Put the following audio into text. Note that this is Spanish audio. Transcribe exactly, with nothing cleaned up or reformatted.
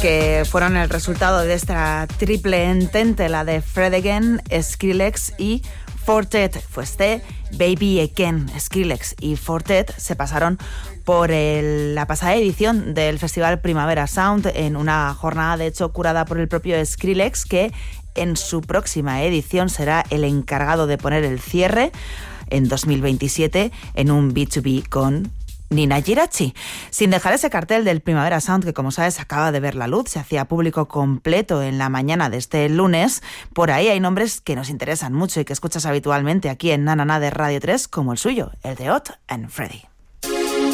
que fueron el resultado de esta triple entente, la de Fred Again, Skrillex y Fortet. Fue este Baby Again. Skrillex y Fortet se pasaron por el, la pasada edición del Festival Primavera Sound, en una jornada de hecho curada por el propio Skrillex, que en su próxima edición será el encargado de poner el cierre en dos mil veintisiete en un B dos B con Nina Girachi. Sin dejar ese cartel del Primavera Sound, que como sabes acaba de ver la luz, se hacía público completo en la mañana de este lunes, por ahí hay nombres que nos interesan mucho y que escuchas habitualmente aquí en Na Na Na de Radio tres, como el suyo, el de Ott and Freddy.